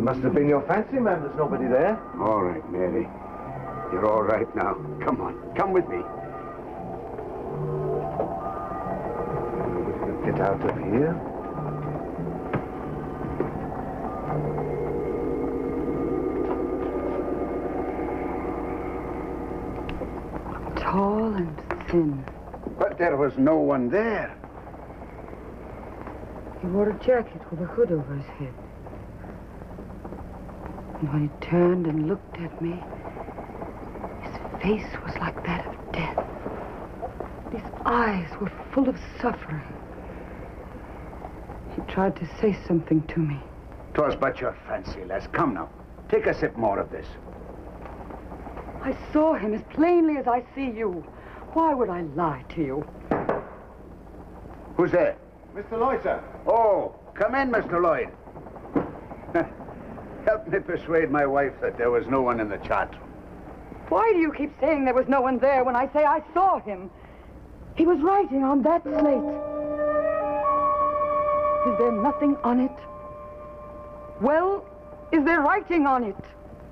Must have been your fancy, ma'am. There's nobody there. All right, Mary. You're all right now. Come on. Come with me. We'll get out of here. Tall and thin. But there was no one there. He wore a jacket with a hood over his head. And when he turned and looked at me, his face was like that of death. His eyes were full of suffering. He tried to say something to me. 'Twas but your fancy, lass. Come now. Take a sip more of this. I saw him as plainly as I see you. Why would I lie to you? Who's there? Mr. Lloyd, sir. Oh, come in, Mr. Lloyd. Help me persuade my wife that there was no one in the chart room. Why do you keep saying there was no one there when I say I saw him? He was writing on that slate. Is there nothing on it? Well, is there writing on it?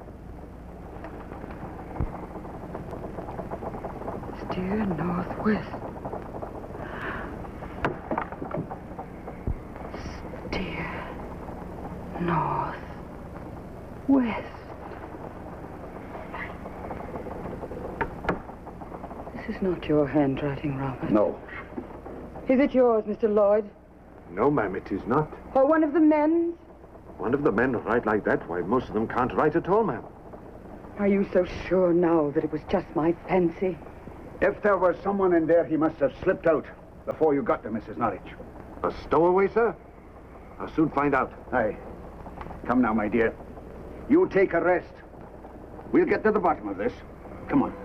Steer northwest. Steer northwest. This is not your handwriting, Robert. No. Is it yours, Mr. Lloyd? No, ma'am, it is not. Or one of the men's? One of the men write like that. Why, most of them can't write at all, ma'am. Are you so sure now that it was just my fancy? If there was someone in there, he must have slipped out before you got to Mrs. Norwich. A stowaway, sir? I'll soon find out. Aye. Come now, my dear. You take a rest. We'll get to the bottom of this. Come on.